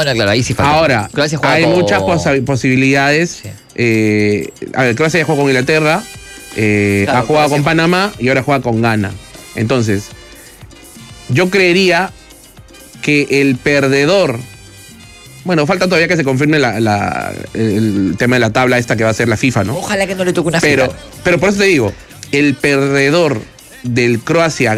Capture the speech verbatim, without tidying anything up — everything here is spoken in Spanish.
bueno, claro, ahí sí falta. Ahora, hay con... muchas posi posibilidades. Sí. Eh, a ver, Croacia ya jugó con Inglaterra, eh, claro, ha jugado con Panamá y ahora juega con Ghana. Entonces, yo creería que el perdedor... Bueno, falta todavía que se confirme la, la, el tema de la tabla esta que va a ser la FIFA, ¿no? Ojalá que no le toque una pero, final. Pero por eso te digo, el perdedor del Croacia